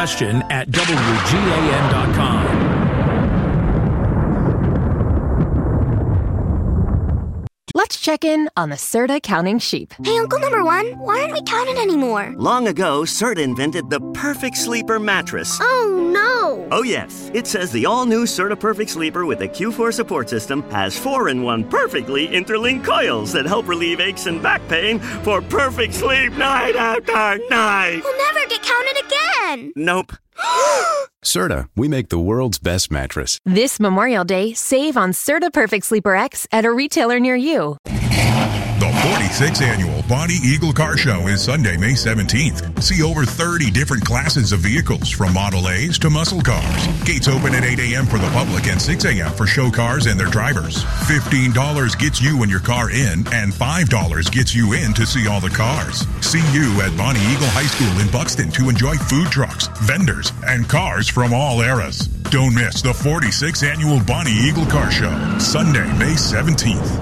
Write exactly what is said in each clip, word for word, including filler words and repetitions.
Question at W G A N dot com. Let's check in on the Serta counting sheep. Hey, Uncle Number One, why aren't we counting anymore? Long ago, Serta invented the Perfect Sleeper mattress. Oh, no. Oh, yes. It says the all-new Serta Perfect Sleeper with the Q four support system has four in one perfectly interlinked coils that help relieve aches and back pain for perfect sleep night after night. We'll never get counted again. Nope. Serta, we make the world's best mattress. This Memorial Day, save on Serta Perfect Sleeper X at a retailer near you. The forty-sixth Annual Bonnie Eagle Car Show is Sunday, May seventeenth. See over thirty different classes of vehicles, from Model A's to muscle cars. Gates open at eight a.m. for the public and six a.m. for show cars and their drivers. fifteen dollars gets you and your car in, and five dollars gets you in to see all the cars. See you at Bonnie Eagle High School in Buxton to enjoy food trucks, vendors, and cars from all eras. Don't miss the forty-sixth Annual Bonnie Eagle Car Show, Sunday, May seventeenth.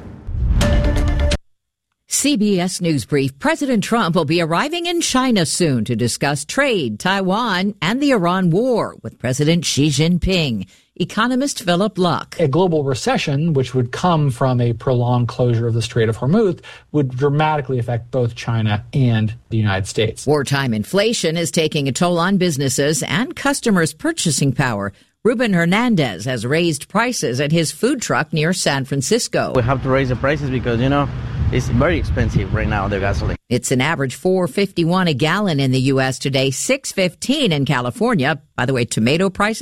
C B S News Brief. President Trump will be arriving in China soon to discuss trade, Taiwan, and the Iran war with President Xi Jinping. Economist Philip Luck. A global recession, which would come from a prolonged closure of the Strait of Hormuz, would dramatically affect both China and the United States. Wartime inflation is taking a toll on businesses and customers' purchasing power. Ruben Hernandez has raised prices at his food truck near San Francisco. We have to raise the prices because, you know, it's very expensive right now, the gasoline. It's an average four fifty-one a gallon in the U S today, six fifteen in California. By the way, tomato prices